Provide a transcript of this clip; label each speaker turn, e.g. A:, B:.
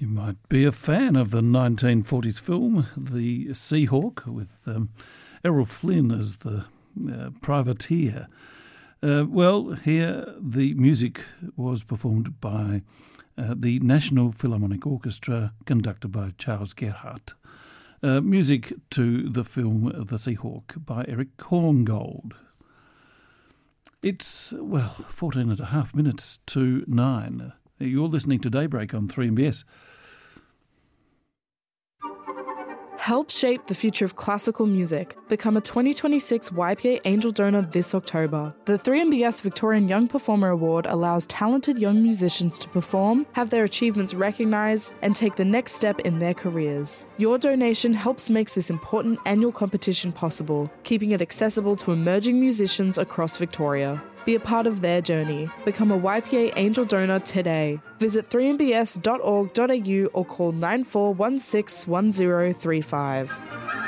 A: You might be a fan of the 1940s film The Seahawk with Errol Flynn as the privateer. Well, here the music was performed by the National Philharmonic Orchestra, conducted by Charles Gerhardt. Music to the film The Seahawk by Eric Korngold. It's, 14 and a half minutes to 9. You're listening to Daybreak on 3MBS.
B: Help shape the future of classical music. Become a 2026 YPA Angel Donor this October. The 3MBS Victorian Young Performer Award allows talented young musicians to perform, have their achievements recognised, and take the next step in their careers. Your donation helps make this important annual competition possible, keeping it accessible to emerging musicians across Victoria. Be a part of their journey. Become a YPA Angel Donor today. Visit 3mbs.org.au or call 9416 1035.